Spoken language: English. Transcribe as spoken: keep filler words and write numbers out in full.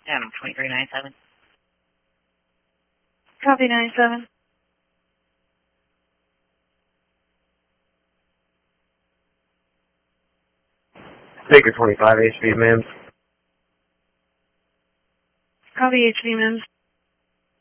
Adam, twenty-three ninety-seven. Copy ninety-seven. Baker twenty-five, H V M I M S. Copy H V M I M S.